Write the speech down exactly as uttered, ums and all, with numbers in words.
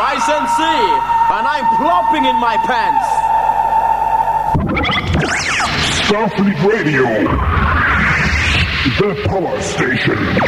nice and see, and I'm plopping in my pants. Starfleet Radio, the power station.